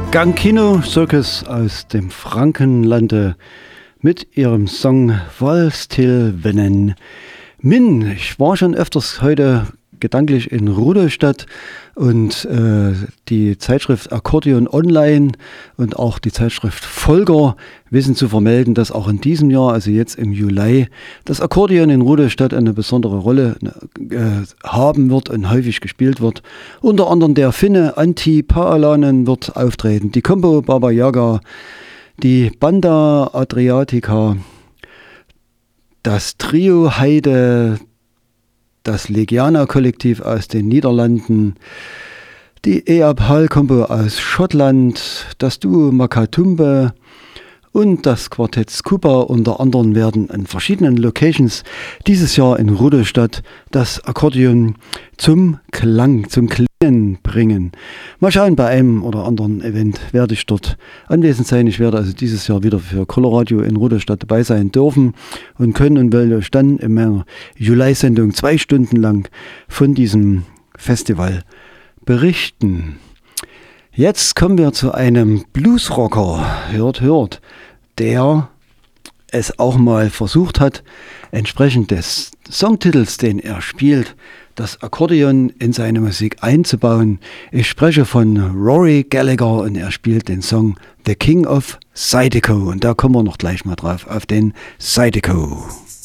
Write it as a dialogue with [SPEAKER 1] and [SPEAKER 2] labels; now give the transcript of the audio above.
[SPEAKER 1] Gankino Circus aus dem Frankenlande mit ihrem Song Wals till Vennen Min. Ich war schon öfters heute gedanklich in Rudolstadt und die Zeitschrift Akkordeon Online und auch die Zeitschrift Folger wissen zu vermelden, dass auch in diesem Jahr, also jetzt im Juli, das Akkordeon in Rudolstadt eine besondere Rolle haben wird und häufig gespielt wird. Unter anderem der Finne Antti Paalanen wird auftreten, die Combo Baba Yaga, die Banda Adriatica, das Trio Heide, das Legiana-Kollektiv aus den Niederlanden, die Eab-Hall-Combo aus Schottland, das Duo Makatumbe und das Quartett Scuba unter anderem werden in verschiedenen Locations dieses Jahr in Rudolstadt das Akkordeon zum Klang, zum Klingen bringen. Mal schauen, bei einem oder anderen Event werde ich dort anwesend sein. Ich werde also dieses Jahr wieder für Coloradio in Rudolstadt dabei sein dürfen und können und will euch dann in meiner Juli-Sendung 2 Stunden lang von diesem Festival berichten. Jetzt kommen wir zu einem Bluesrocker, hört, der es auch mal versucht hat, entsprechend des Songtitels, den er spielt, das Akkordeon in seine Musik einzubauen. Ich spreche von Rory Gallagher und er spielt den Song The King of Zydeco und da kommen wir noch gleich mal drauf, auf den Zydeco.